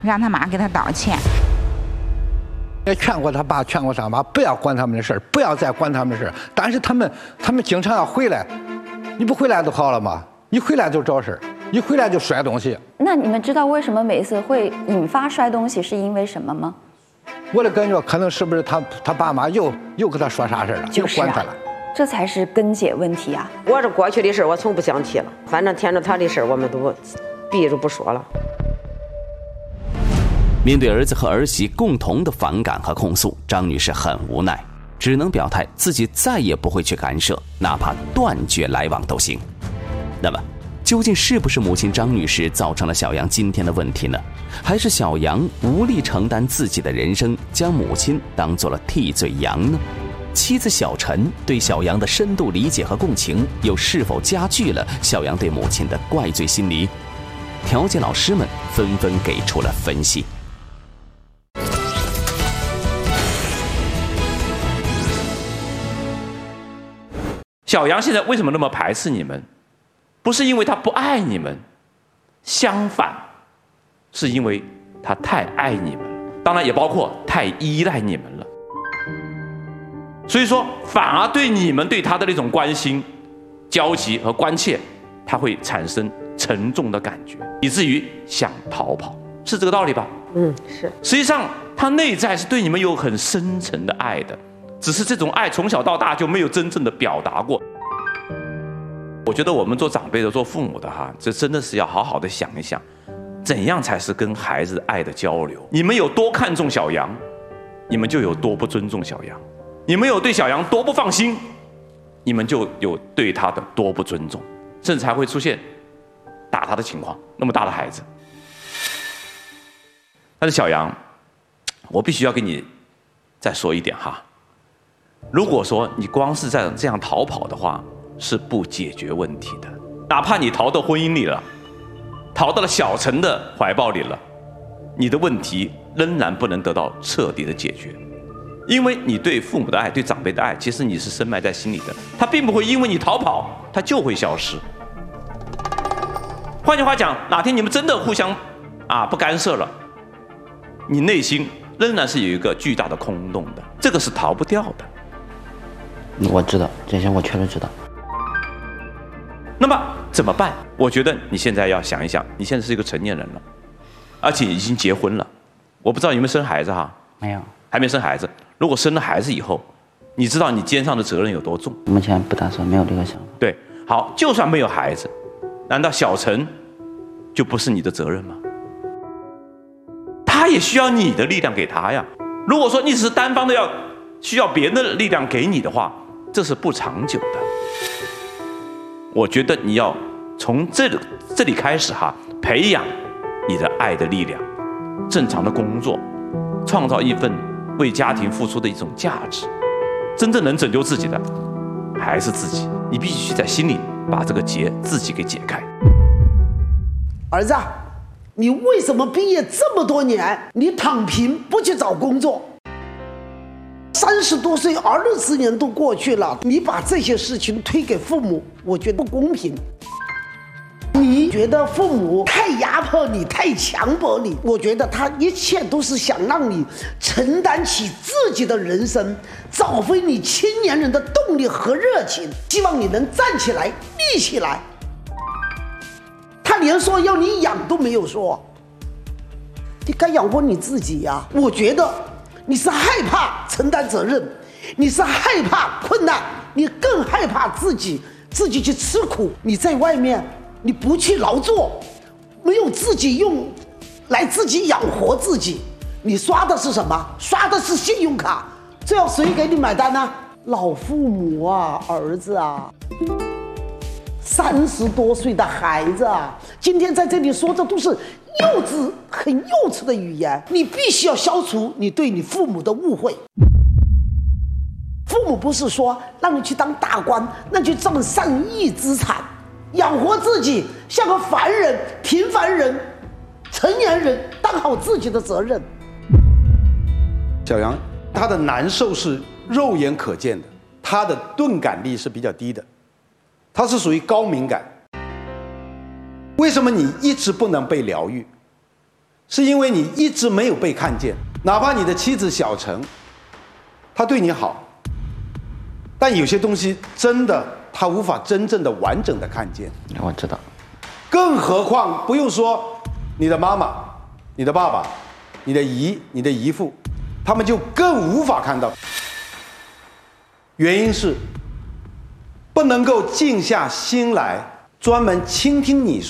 让他妈给他道歉。 也劝过他爸，劝过他妈，不要管他们的事儿，不要再管他们的事儿。但是他们经常要回来，你不回来就好了嘛？一回来就找事儿，一回来就摔东西。 那你们知道为什么每一次会引发摔东西是因为什么吗？ 我的感觉可能是不是他爸妈又跟他说啥事儿了， 就是又管他了。 这才是根结问题啊！ 我这过去的事我从不想提了，反正牵着他的事我们都闭着不说了。 面对儿子和儿媳共同的反感和控诉，张女士很无奈，只能表态自己再也不会去干涉，哪怕断绝来往都行。那么究竟是不是母亲张女士造成了小杨今天的问题呢？还是小杨无力承担自己的人生，将母亲当做了替罪羊呢？妻子小陈对小杨的深度理解和共情，又是否加剧了小杨对母亲的怪罪心理？调解老师们纷纷给出了分析。 小杨现在为什么那么排斥你们？不是因为他不爱你们，相反，是因为他太爱你们，当然也包括太依赖你们了。所以说，反而对你们对他的那种关心、焦急和关切，他会产生沉重的感觉，以至于想逃跑，是这个道理吧？ 是。 实际上，他内在是对你们有很深沉的爱的。只是这种爱从小到大就没有真正的表达过。我觉得我们做长辈的、做父母的这真的是要好好的想一想，怎样才是跟孩子爱的交流。你们有多看重小杨，你们就有多不尊重小杨；你们有对小杨多不放心，你们就有对他的多不尊重，甚至还会出现打他的情况。那么大的孩子，但是小杨，我必须要跟你再说一点如果说你光是这样逃跑的话，是不解决问题的。哪怕你逃到婚姻里了，逃到了小陈的怀抱里了，你的问题仍然不能得到彻底的解决。因为你对父母的爱、对长辈的爱，其实你是深埋在心里的，它并不会因为你逃跑，它就会消失。换句话讲，哪天你们真的互相不干涉了，你内心仍然是有一个巨大的空洞的，这个是逃不掉的。 我知道这些，我确实知道。 那么怎么办？我觉得你现在要想一想，你现在是一个成年人了，而且已经结婚了。我不知道有没有生孩子没有， 还没生孩子。如果生了孩子以后，你知道你肩上的责任有多重？ 目前不打算，没有这个想法。 对，好，就算没有孩子，难道小陈就不是你的责任吗？他也需要你的力量给他呀。如果说你只是单方的需要别人的力量给你的话，这是不长久的。我觉得你要从这里开始培养你的爱的力量，正常的工作，创造一份为家庭付出的一种价值。真正能拯救自己的还是自己，你必须在心里把这个结自己给解开。 儿子，你为什么毕业这么多年，你躺平不去找工作？30多岁，20年都过去了，你把这些事情推给父母，我觉得不公平。你觉得父母太压迫你，太强迫你，我觉得他一切都是想让你承担起自己的人生，找回你青年人的动力和热情，希望你能站起来立起来。他连说要你养都没有说，你该养活你自己呀。我觉得你是害怕承担责任，你是害怕困难，你更害怕自己去吃苦。你在外面你不去劳作，没有自己用来自己养活自己，你刷的是什么？刷的是信用卡，这要谁给你买单呢？老父母啊，儿子啊，30多岁的孩子啊，今天在这里说的都是幼稚、很幼稚的语言。你必须要消除你对你父母的误会。父母不是说让你去当大官，那就挣上亿资产，养活自己，像个凡人、平凡人、成年人，当好自己的责任。 小杨，他的难受是肉眼可见的，他的钝感力是比较低的，他是属于高敏感。为什么你一直不能被疗愈？ 是因为你一直没有被看见。哪怕你的妻子小程，她对你好，但有些东西真的她无法真正的完整的看见。 我知道。 更何况不用说你的妈妈、你的爸爸、你的姨、你的姨父，他们就更无法看到。原因是不能够静下心来专门倾听你